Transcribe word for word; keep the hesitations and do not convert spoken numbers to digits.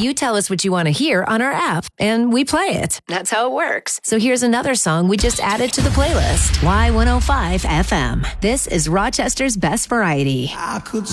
You tell us what you want to hear on our app, and we play it. That's how it works. So here's another song we just added to the playlist. Y one oh five F M. This is Rochester's best variety. I could